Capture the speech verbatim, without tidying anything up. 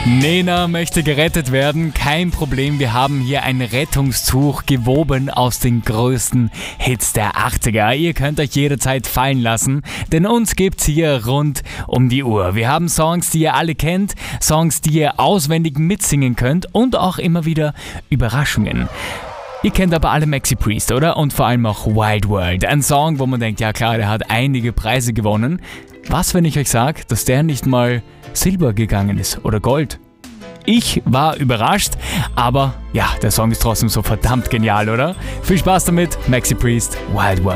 Nena möchte gerettet werden, kein Problem, wir haben hier ein Rettungstuch gewoben aus den größten Hits der achtziger. Ihr könnt euch jederzeit fallen lassen, denn uns gibt's hier rund um die Uhr. Wir haben Songs, die ihr alle kennt, Songs, die ihr auswendig mitsingen könnt und auch immer wieder Überraschungen. Ihr kennt aber alle Maxi Priest, oder? Und vor allem auch Wild World, ein Song, wo man denkt, ja klar, der hat einige Preise gewonnen. Was, wenn ich euch sage, dass der nicht mal Silber gegangen ist oder Gold? Ich war überrascht, aber ja, der Song ist trotzdem so verdammt genial, oder? Viel Spaß damit, Maxi Priest, Wild World.